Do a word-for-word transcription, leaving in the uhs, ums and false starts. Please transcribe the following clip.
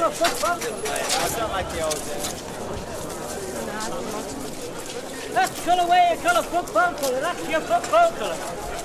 colour football colour. I don't like the old days. That's the colour where you colour football colour. That's your football colour.